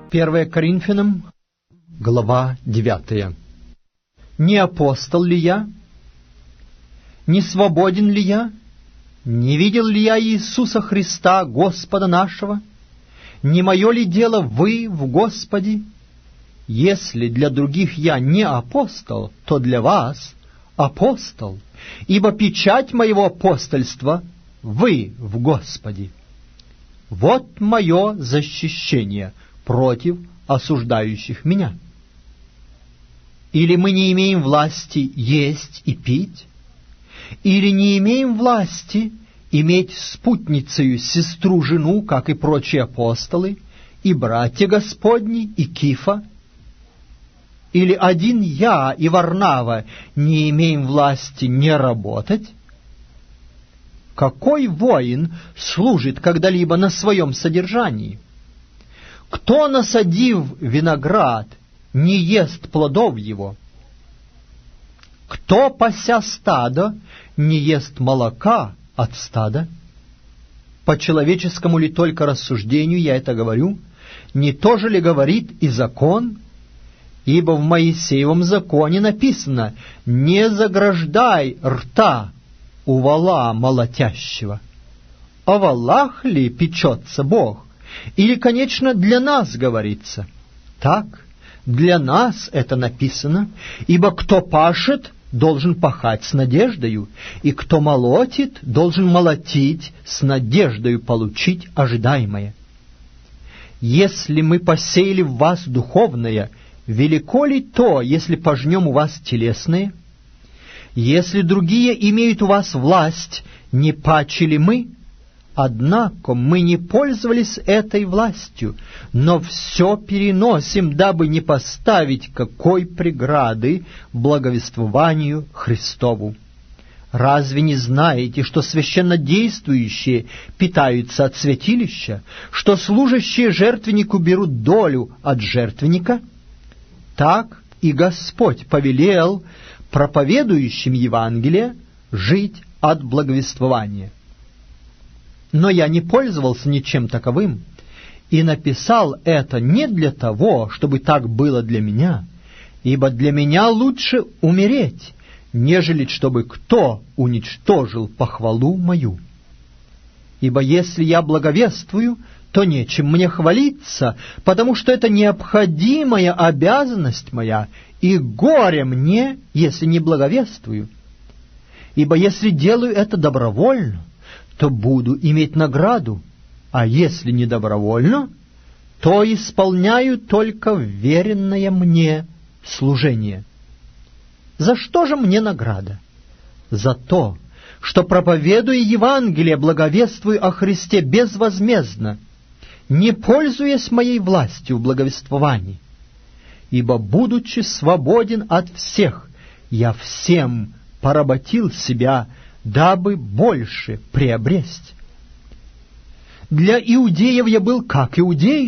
1 Коринфянам, глава 9. «Не апостол ли я? Не свободен ли я? Не видел ли я Иисуса Христа, Господа нашего? Не мое ли дело вы в Господе? Если для других я не апостол, то для вас апостол, ибо печать моего апостольства вы в Господе. Вот мое защищение против осуждающих меня. Или мы не имеем власти есть и пить? Или не имеем власти иметь спутницею сестру-жену, как и прочие апостолы, и братья Господни, и Кифа? Или один я и Варнава не имеем власти не работать? Какой воин служит когда-либо на своем содержании? Кто, насадив виноград, не ест плодов его? Кто, пася стадо, не ест молока от стада? По человеческому ли только рассуждению я это говорю? Не то же ли говорит и закон? Ибо в Моисеевом законе написано: «Не заграждай рта у вола молотящего». О волах ли печется Бог? Или, конечно, для нас говорится? Так, для нас это написано, ибо кто пашет, должен пахать с надеждою, и кто молотит, должен молотить с надеждою получить ожидаемое. Если мы посеяли в вас духовное, велико ли то, если пожнем у вас телесное? Если другие имеют у вас власть, не паче ли мы? Однако мы не пользовались этой властью, но все переносим, дабы не поставить какой преграды благовествованию Христову. Разве не знаете, что священнодействующие питаются от святилища, что служащие жертвеннику берут долю от жертвенника? Так и Господь повелел проповедующим Евангелие жить от благовествования. Но я не пользовался ничем таковым, и написал это не для того, чтобы так было для меня, ибо для меня лучше умереть, нежели чтобы кто уничтожил похвалу мою. Ибо если я благовествую, то нечем мне хвалиться, потому что это необходимая обязанность моя, и горе мне, если не благовествую. Ибо если делаю это добровольно, то буду иметь награду, а если не добровольно, то исполняю только веренное мне служение. За что же мне награда? За то, что, проповедуя Евангелие, благовествую о Христе безвозмездно, не пользуясь моей властью в благовествовании. Ибо, будучи свободен от всех, я всем поработил себя, дабы больше приобресть. Для иудеев я был как иудей,